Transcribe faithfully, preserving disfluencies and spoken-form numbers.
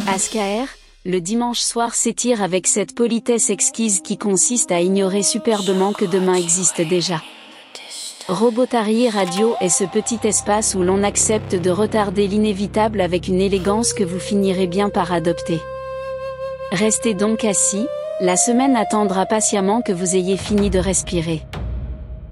Ascaer, le dimanche soir s'étire avec cette politesse exquise qui consiste à ignorer superbement que demain existe déjà. Robotari Radio est ce petit espace où l'on accepte de retarder l'inévitable avec une élégance que vous finirez bien par adopter. Restez donc assis, la semaine attendra patiemment que vous ayez fini de respirer.